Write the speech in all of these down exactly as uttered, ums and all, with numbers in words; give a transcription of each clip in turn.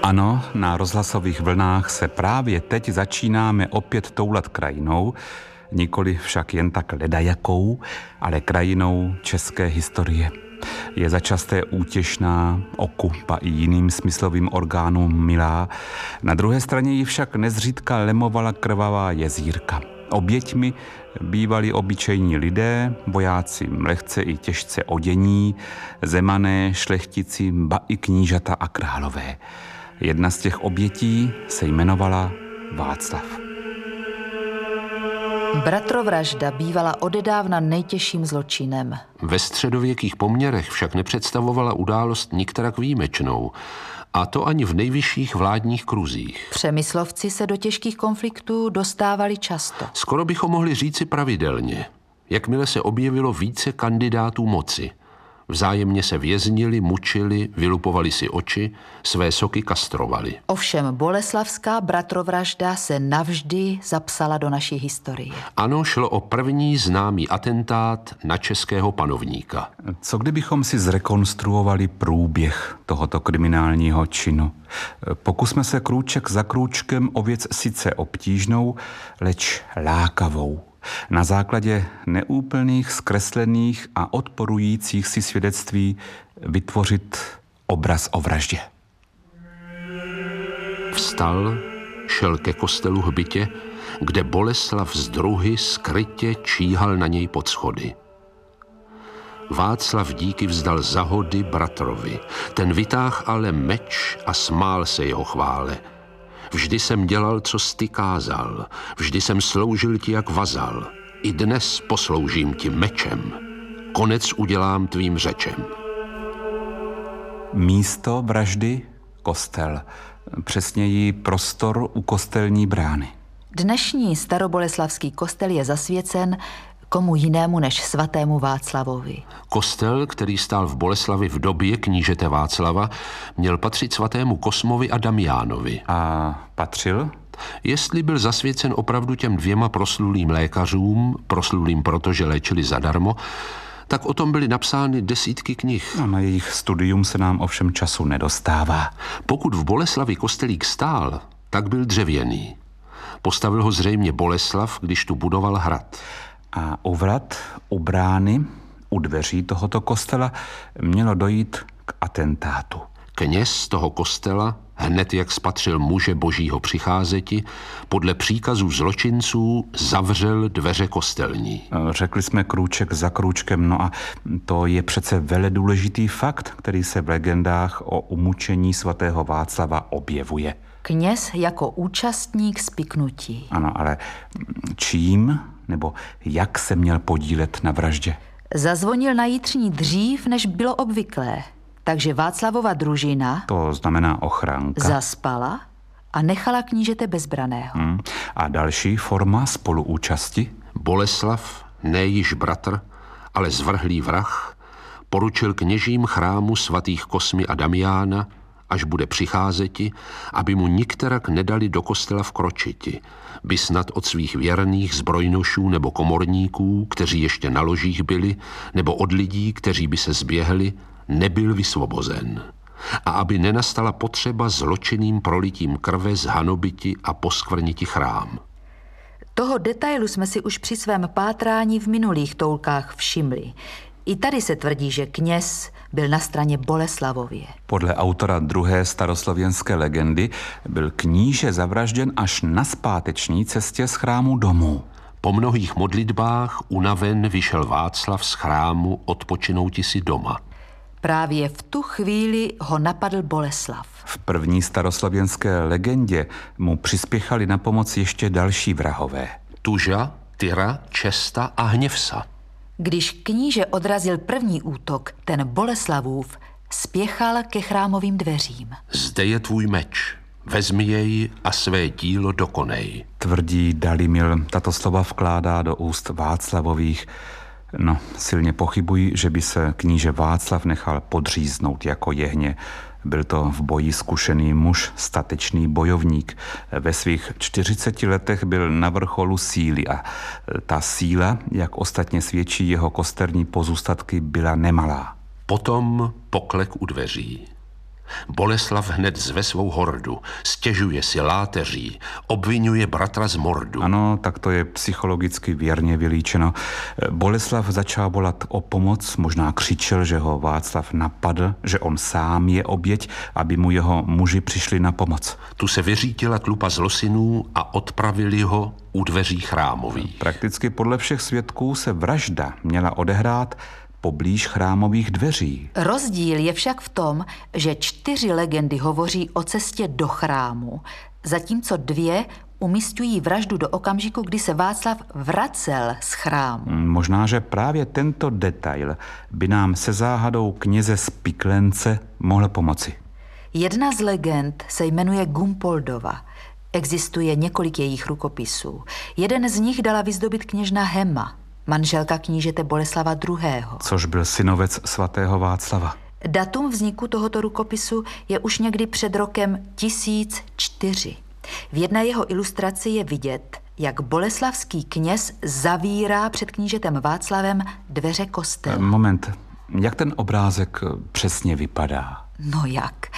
Ano, na rozhlasových vlnách se právě teď začínáme opět toulat krajinou, nikoli však jen tak ledajakou, ale krajinou české historie. Je začasté útěšná, oku a i jiným smyslovým orgánům milá, na druhé straně ji však nezřídka lemovala krvavá jezírka. Oběťmi bývali obyčejní lidé, vojáci lehce i těžce odění, zemané, šlechtici, ba i knížata a králové. Jedna z těch obětí se jmenovala Václav. Bratrovražda bývala odedávna nejtěžším zločinem. Ve středověkých poměrech však nepředstavovala událost nikterak výjimečnou, a to ani v nejvyšších vládních kruzích. Přemyslovci se do těžkých konfliktů dostávali často. Skoro bychom mohli říci pravidelně, jakmile se objevilo více kandidátů moci. Vzájemně se věznili, mučili, vylupovali si oči, své soky kastrovali. Ovšem boleslavská bratrovražda se navždy zapsala do naší historie. Ano, šlo o první známý atentát na českého panovníka. Co kdybychom si zrekonstruovali průběh tohoto kriminálního činu? Pokusme se krůček za krůčkem o věc sice obtížnou, leč lákavou. Na základě neúplných, zkreslených a odporujících si svědectví vytvořit obraz o vraždě. Vstal, šel ke kostelu hbitě, kde Boleslav z Druhy skrytě číhal na něj pod schody. Václav díky vzdal zahody bratrovi. Ten vytáhl ale meč a smál se jeho chvále. Vždy jsem dělal, co jsi ty kázal. Vždy jsem sloužil ti jak vazal. I dnes posloužím ti mečem. Konec udělám tvým řečem. Místo vraždy kostel. Přesněji prostor u kostelní brány. Dnešní staroboleslavský kostel je zasvěcen komu jinému než svatému Václavovi. Kostel, který stál v Boleslavi v době knížete Václava, měl patřit svatému Kosmovi a Damiánovi. A patřil? Jestli byl zasvěcen opravdu těm dvěma proslulým lékařům, proslulým proto, že léčili zadarmo, tak o tom byly napsány desítky knih. No, na jejich studium se nám ovšem času nedostává. Pokud v Boleslavi kostelík stál, tak byl dřevěný. Postavil ho zřejmě Boleslav, když tu budoval hrad. A u vrat, u brány, u dveří tohoto kostela mělo dojít k atentátu. Kněz toho kostela, hned jak spatřil muže božího přicházeti, podle příkazů zločinců zavřel dveře kostelní. Řekli jsme krůček za krůčkem, no a to je přece veledůležitý fakt, který se v legendách o umučení svatého Václava objevuje. Kněz jako účastník spiknutí. Ano, ale čím nebo jak se měl podílet na vraždě? Zazvonil na jitřní dřív, než bylo obvyklé. Takže Václavova družina, to znamená ochránka, zaspala a nechala knížete bezbraného. Hmm. A další forma spoluúčasti? Boleslav, ne již bratr, ale zvrhlý vrah, poručil kněžím chrámu svatých Kosmy a Damiána, až bude přicházeti, aby mu nikterak nedali do kostela vkročiti, by snad od svých věrných zbrojnošů nebo komorníků, kteří ještě na ložích byli, nebo od lidí, kteří by se zběhli, nebyl vysvobozen. A aby nenastala potřeba zločinným prolitím krve zhanobiti a poskvrniti chrám. Toho detailu jsme si už při svém pátrání v minulých toulkách všimli. I tady se tvrdí, že kněz byl na straně Boleslavově. Podle autora druhé staroslověnské legendy byl kníže zavražděn až na zpáteční cestě z chrámu domů. Po mnohých modlitbách unaven vyšel Václav z chrámu odpočinouti si doma. Právě v tu chvíli ho napadl Boleslav. V první staroslověnské legendě mu přispěchali na pomoc ještě další vrahové. Tuža, Tyra, Česta a Hněvsa. Když kníže odrazil první útok, ten Boleslavův spěchal ke chrámovým dveřím. Zde je tvůj meč, vezmi jej a své dílo dokonej. Tvrdí Dalimil, tato slova vkládá do úst Václavových. No, silně pochybuji, že by se kníže Václav nechal podříznout jako jehně. Byl to v boji zkušený muž, statečný bojovník. Ve svých čtyřiceti letech byl na vrcholu síly a ta síla, jak ostatně svědčí jeho kosterní pozůstatky, byla nemalá. Potom poklek u dveří. Boleslav hned zve svou hordu, stěžuje si, láteří, obvinuje bratra z mordu. Ano, tak to je psychologicky věrně vylíčeno. Boleslav začal volat o pomoc, možná křičel, že ho Václav napadl, že on sám je oběť, aby mu jeho muži přišli na pomoc. Tu se vyřítila tlupa zlosinů a odpravili ho u dveří chrámových. Prakticky podle všech svědků se vražda měla odehrát poblíž chrámových dveří. Rozdíl je však v tom, že čtyři legendy hovoří o cestě do chrámu, zatímco dvě umisťují vraždu do okamžiku, kdy se Václav vracel z chrámu. Možná, že právě tento detail by nám se záhadou kněze z Piklence mohl pomoci. Jedna z legend se jmenuje Gumpoldova. Existuje několik jejich rukopisů. Jeden z nich dala vyzdobit kněžna Hema, manželka knížete Boleslava druhého. Což byl synovec svatého Václava. Datum vzniku tohoto rukopisu je už někdy před rokem tisíc čtyři. V jedné jeho ilustraci je vidět, jak boleslavský kněz zavírá před knížetem Václavem dveře kostela. Moment, jak ten obrázek přesně vypadá? No jak?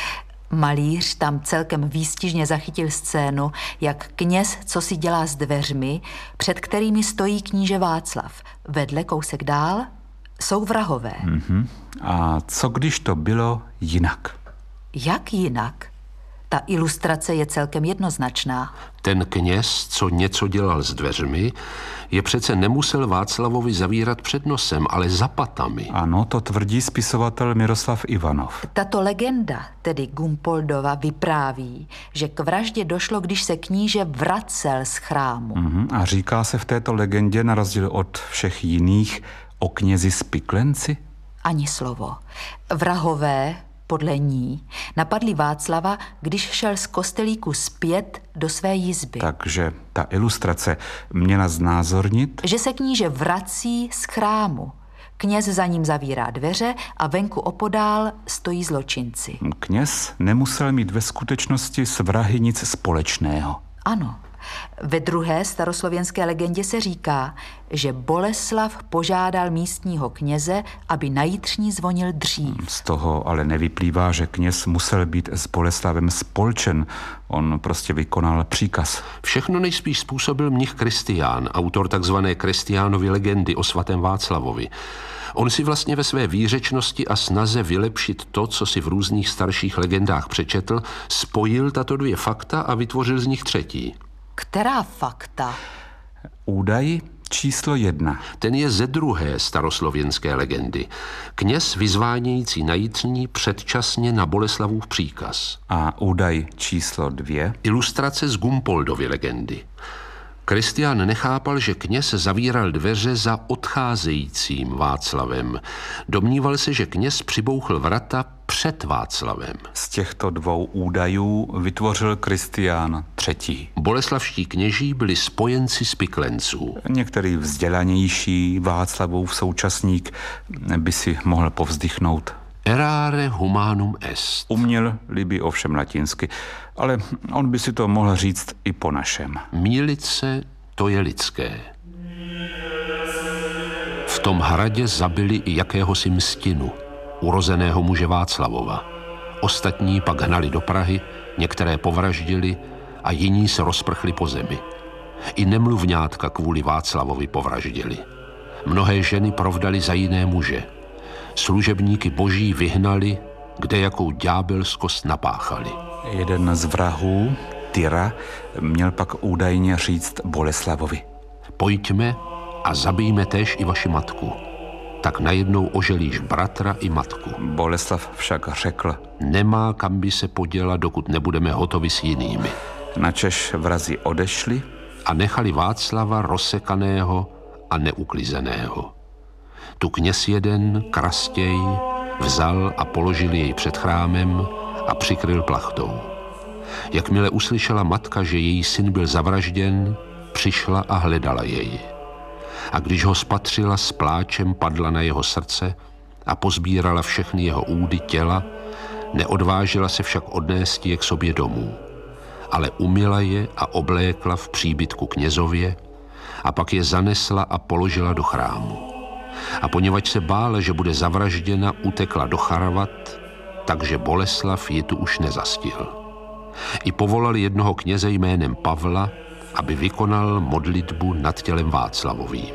Malíř tam celkem výstižně zachytil scénu, jak kněz co si dělá s dveřmi, před kterými stojí kníže Václav. Vedle kousek dál jsou vrahové. Mm-hmm. A co když to bylo jinak? Jak jinak? Ta ilustrace je celkem jednoznačná. Ten kněz, co něco dělal s dveřmi, je přece nemusel Václavovi zavírat před nosem, ale za patami. Ano, to tvrdí spisovatel Miroslav Ivanov. Tato legenda, tedy Gumpoldova, vypráví, že k vraždě došlo, když se kníže vracel z chrámu. Mm-hmm. A říká se v této legendě, na rozdíl od všech jiných, o knězi z Piklenci? Ani slovo. Vrahové, podle ní, napadli Václava, když šel z kostelíku zpět do své jizby. Takže ta ilustrace měla znázornit, že se kníže vrací z chrámu. Kněz za ním zavírá dveře a venku opodál stojí zločinci. Kněz nemusel mít ve skutečnosti s vrahy nic společného. Ano. Ve druhé staroslověnské legendě se říká, že Boleslav požádal místního kněze, aby na jitřní zvonil dřív. Z toho ale nevyplývá, že kněz musel být s Boleslavem spolčen. On prostě vykonal příkaz. Všechno nejspíš způsobil mnich Kristián, autor takzvané Kristiánovy legendy o svatém Václavovi. On si vlastně ve své výřečnosti a snaze vylepšit to, co si v různých starších legendách přečetl, spojil tato dvě fakta a vytvořil z nich třetí. Která fakta? Údaj číslo jedna. Ten je ze druhé staroslověnské legendy. Kněz vyzvánějící na jitřní předčasně na Boleslavův příkaz. A údaj číslo dvě. Ilustrace z Gumpoldovy legendy. Kristián nechápal, že kněz zavíral dveře za odcházejícím Václavem. Domníval se, že kněz přibouchl vrata před Václavem. Z těchto dvou údajů vytvořil Kristián třetí. Boleslavští kněží byli spojenci z Piklenců. Některý vzdělanější Václavův současník by si mohl povzdychnout. Errare humanum est. Uměl by ovšem latinsky, ale on by si to mohl říct i po našem. Mýlit se, to je lidské. V tom hradě zabili i jakéhosi Mstinu, urozeného muže Václavova. Ostatní pak hnali do Prahy, některé povraždili a jiní se rozprchli po zemi. I nemluvňátka kvůli Václavovi povraždili. Mnohé ženy provdali za jiné muže. Služebníky boží vyhnali, kde jakou ďábelskost napáchali. Jeden z vrahů, Tyra, měl pak údajně říct Boleslavovi: Pojďme a zabijme též i vaši matku. Tak najednou oželíš bratra i matku. Boleslav však řekl: Nemá kam by se podělat, dokud nebudeme hotovi s jinými. Načež vrazi odešli a nechali Václava rozsekaného a neuklizeného. Tu kněz jeden, Krastěj, vzal a položil jej před chrámem a přikryl plachtou. Jakmile uslyšela matka, že její syn byl zavražděn, přišla a hledala jej. A když ho spatřila, s pláčem padla na jeho srdce a pozbírala všechny jeho údy těla, neodvážila se však odnést je k sobě domů. Ale umyla je a oblékla v příbytku knězově a pak je zanesla a položila do chrámu. A poněvadž se bála, že bude zavražděna, utekla do Charvat takže Boleslav ji tu už nezastihl. I povolal jednoho kněze jménem Pavla, aby vykonal modlitbu nad tělem Václavovým.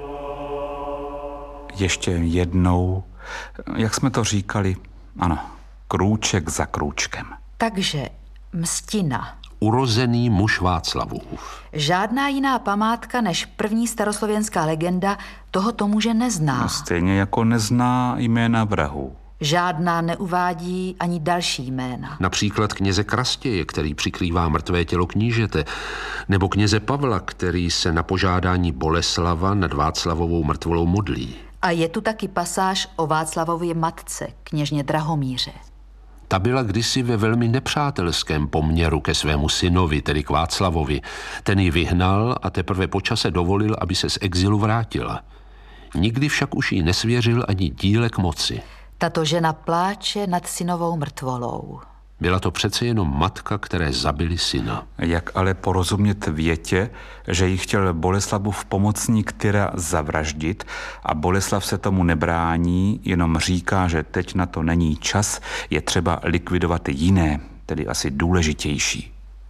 Ještě jednou, jak jsme to říkali, ano, krůček za krůčkem. Takže Mstina. Urozený muž Václavův. Žádná jiná památka než první staroslověnská legenda tohoto muže nezná. No, stejně jako nezná jména vrahů. Žádná neuvádí ani další jména. Například kněze Krastěje, který přikrývá mrtvé tělo knížete, nebo kněze Pavla, který se na požádání Boleslava nad Václavovou mrtvolou modlí. A je tu taky pasáž o Václavově matce, kněžně Drahomíře. Ta byla kdysi ve velmi nepřátelském poměru ke svému synovi, tedy k Václavovi. Ten ji vyhnal a teprve po čase dovolil, aby se z exilu vrátila. Nikdy však už jí nesvěřil ani dílek moci. Tato žena pláče nad synovou mrtvolou. Byla to přece jenom matka, které zabili syna. Jak ale porozumět větě, že jí chtěl Boleslavův pomocník Tyra zavraždit a Boleslav se tomu nebrání, jenom říká, že teď na to není čas, je třeba likvidovat jiné, tedy asi důležitější.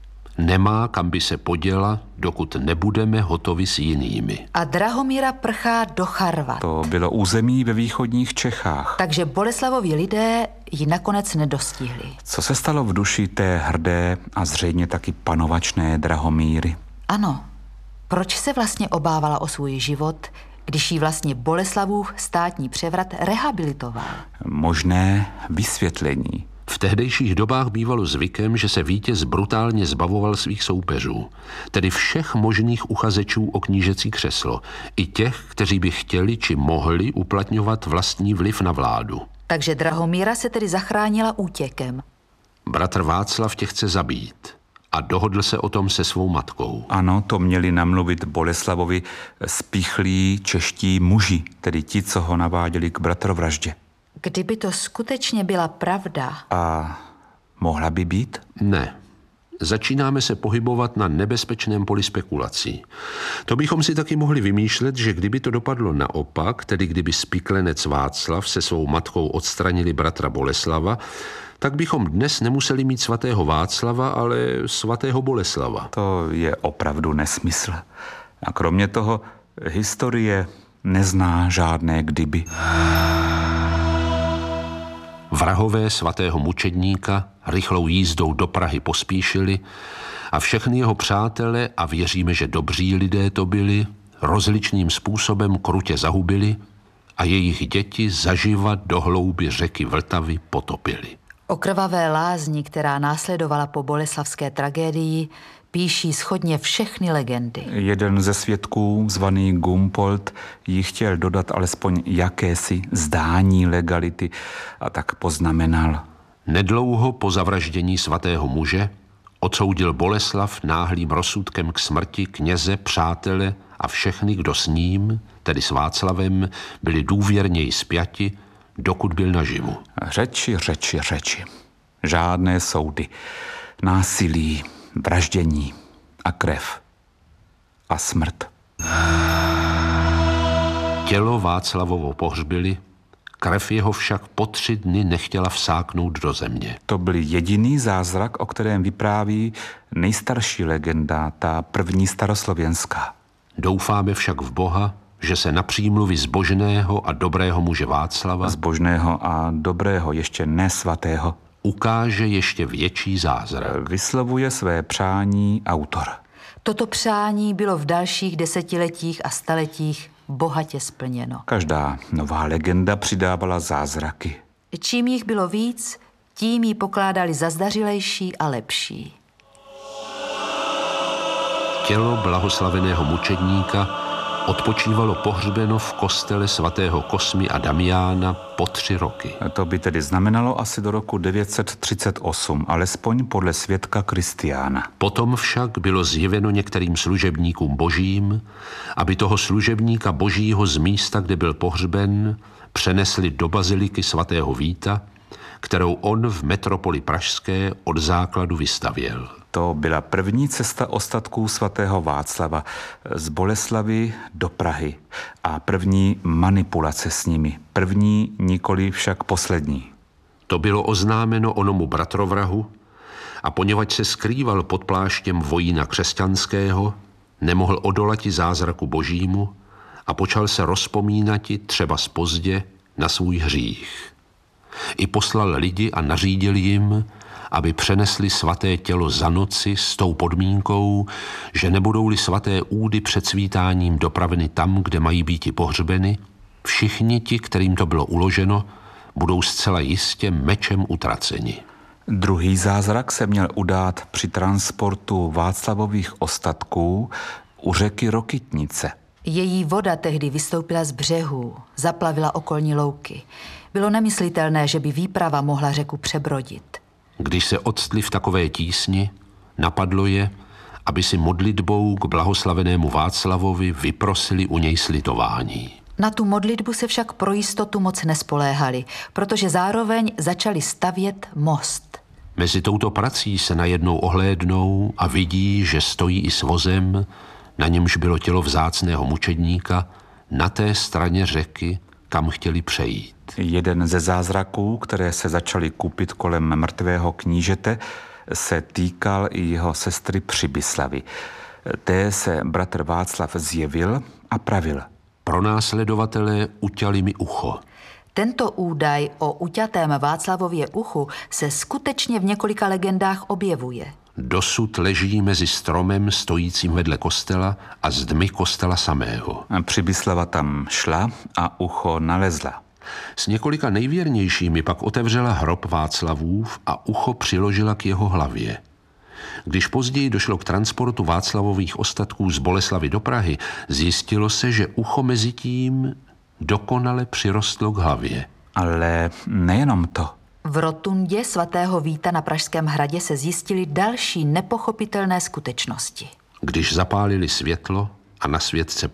Nemá kam by se poděla, dokud nebudeme hotovi s jinými. A Drahomíra prchá do Charvat. To bylo území ve východních Čechách. Takže Boleslavovi lidé ji nakonec nedostihli. Co se stalo v duši té hrdé a zřejmě taky panovačné Drahomíry? Ano, proč se vlastně obávala o svůj život, když jí vlastně Boleslavův státní převrat rehabilitoval? Možné vysvětlení. V tehdejších dobách bývalo zvykem, že se vítěz brutálně zbavoval svých soupeřů, tedy všech možných uchazečů o knížecí křeslo, i těch, kteří by chtěli či mohli uplatňovat vlastní vliv na vládu. Takže Drahomíra se tedy zachránila útěkem. Bratr Václav tě chce zabít a dohodl se o tom se svou matkou. Ano, to měli namluvit Boleslavovi spíchlí čeští muži, tedy ti, co ho naváděli k bratrovraždě. Kdyby to skutečně byla pravda... A mohla by být? Ne. Začínáme se pohybovat na nebezpečném poli spekulací. To bychom si taky mohli vymýšlet, že kdyby to dopadlo naopak, tedy kdyby spiklenec Václav se svou matkou odstranili bratra Boleslava, tak bychom dnes nemuseli mít svatého Václava, ale svatého Boleslava. To je opravdu nesmysl. A kromě toho, historie nezná žádné kdyby. Vrahové svatého mučedníka rychlou jízdou do Prahy pospíšili a všechny jeho přátele, a věříme, že dobří lidé to byli, rozličným způsobem krutě zahubili a jejich děti zaživa do hlouby řeky Vltavy potopili. O krvavé lázni, která následovala po boleslavské tragédii, píší shodně všechny legendy. Jeden ze svědků, zvaný Gumpold, jí chtěl dodat alespoň jakési zdání legality a tak poznamenal. Nedlouho po zavraždění svatého muže odsoudil Boleslav náhlým rozsudkem k smrti kněze, přátele a všechny, kdo s ním, tedy s Václavem, byli důvěrněji spjati, dokud byl naživu. Řeči, řeči, řeči. Žádné soudy. Násilí, vraždění a krev a smrt. Tělo Václavovo pohřbili, krev jeho však po tři dny nechtěla vsáknout do země. To byl jediný zázrak, o kterém vypráví nejstarší legenda, ta první staroslověnská. Doufáme však v Boha, že se na přímluvy zbožného a dobrého muže Václava, zbožného a dobrého, ještě ne svatého, ukáže ještě větší zázrak. Vyslovuje své přání autor. Toto přání bylo v dalších desetiletích a staletích bohatě splněno. Každá nová legenda přidávala zázraky. Čím jich bylo víc, tím ji pokládali za zdařilejší a lepší. Tělo blahoslaveného mučedníka odpočívalo pohřbeno v kostele svatého Kosmy a Damiána po tři roky. To by tedy znamenalo asi do roku devět set třicet osm, alespoň podle svědka Kristiána. Potom však bylo zjeveno některým služebníkům božím, aby toho služebníka božího z místa, kde byl pohřben, přenesli do baziliky svatého Víta, kterou on v metropoli pražské od základu vystavěl. To byla první cesta ostatků svatého Václava z Boleslavy do Prahy a první manipulace s nimi. První, nikoli však poslední. To bylo oznámeno onomu bratrovrahu a poněvadž se skrýval pod pláštěm vojína křesťanského, nemohl odolati zázraku božímu a počal se rozpomínati třeba zpozdě na svůj hřích. I poslal lidi a nařídil jim, aby přenesli svaté tělo za noci s tou podmínkou, že nebudou-li svaté údy před svítáním dopraveny tam, kde mají býti pohřbeny, všichni ti, kterým to bylo uloženo, budou zcela jistě mečem utraceni. Druhý zázrak se měl udát při transportu Václavových ostatků u řeky Rokytnice. Její voda tehdy vystoupila z břehů, zaplavila okolní louky. Bylo nemyslitelné, že by výprava mohla řeku přebrodit. Když se octli v takové tísni, napadlo je, aby si modlitbou k blahoslavenému Václavovi vyprosili u něj slitování. Na tu modlitbu se však pro jistotu moc nespoléhali, protože zároveň začali stavět most. Mezi touto prací se najednou ohlédnou a vidí, že stojí i s vozem, na němž bylo tělo vzácného mučedníka, na té straně řeky, kam chtěli přejít. Jeden ze zázraků, které se začaly kupit kolem mrtvého knížete, se týkal i jeho sestry Přibyslavy. Té se bratr Václav zjevil a pravil: Pronásledovatelé uťali mi ucho. Tento údaj o uťatém Václavově uchu se skutečně v několika legendách objevuje. Dosud leží mezi stromem stojícím vedle kostela a zdmi kostela samého. Přibyslava tam šla a ucho nalezla. S několika nejvěrnějšími pak otevřela hrob Václavův a ucho přiložila k jeho hlavě. Když později došlo k transportu Václavových ostatků z Boleslavy do Prahy, zjistilo se, že ucho mezi tím dokonale přirostlo k hlavě. Ale nejenom to. V rotundě svatého Víta na Pražském hradě se zjistily další nepochopitelné skutečnosti. Když zapálili světlo a na světce